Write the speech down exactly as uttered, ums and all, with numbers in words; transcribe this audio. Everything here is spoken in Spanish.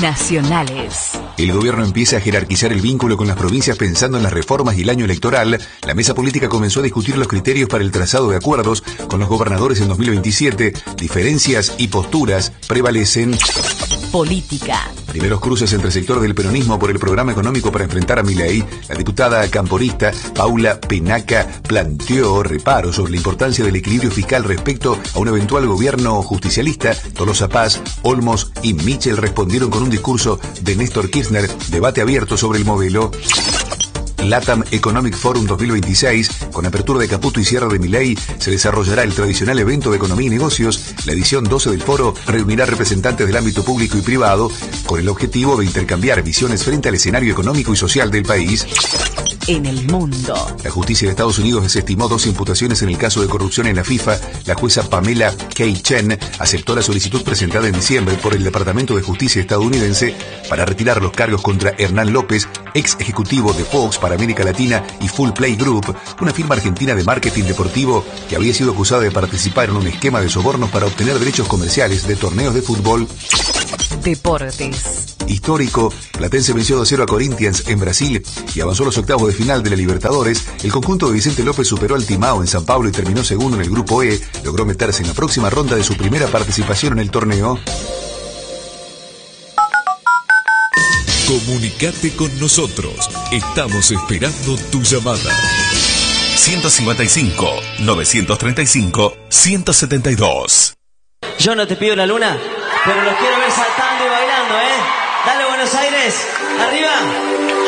nacionales. El gobierno empieza a jerarquizar el vínculo con las provincias pensando en las reformas y el año electoral. La mesa política comenzó a discutir los criterios para el trazado de acuerdos con los gobernadores en dos mil veintisiete. Diferencias y posturas prevalecen. Política. Primeros cruces entre sector del peronismo por el programa económico para enfrentar a Milei. La diputada camporista Paula Penaca planteó reparos sobre la importancia del equilibrio fiscal respecto a un eventual gobierno justicialista. Tolosa Paz, Olmos y Michel respondieron con un discurso de Néstor Kirchner, debate abierto sobre el modelo. LATAM Economic Forum dos mil veintiséis, con apertura de Caputo y cierre de Milei, se desarrollará el tradicional evento de economía y negocios. La edición doce del foro reunirá representantes del ámbito público y privado con el objetivo de intercambiar visiones frente al escenario económico y social del país. En el mundo. La justicia de Estados Unidos desestimó dos imputaciones en el caso de corrupción en la FIFA. La jueza Pamela K. Chen aceptó la solicitud presentada en diciembre por el Departamento de Justicia estadounidense para retirar los cargos contra Hernán López, ex ejecutivo de Fox para América Latina y Full Play Group, una firma argentina de marketing deportivo que había sido acusada de participar en un esquema de sobornos para obtener derechos comerciales de torneos de fútbol. Deportes. Histórico, Platense venció dos a cero a Corinthians en Brasil y avanzó a los octavos de final de la Libertadores. El conjunto de Vicente López superó al Timao en San Pablo y terminó segundo en el grupo E. Logró meterse en la próxima ronda de su primera participación en el torneo. Comunicate con nosotros. Estamos esperando tu llamada. ciento cincuenta y cinco, novecientos treinta y cinco, ciento setenta y dos. Yo no te pido la luna, pero los quiero ver saltando y bailando, ¿eh? Dale, Buenos Aires, arriba.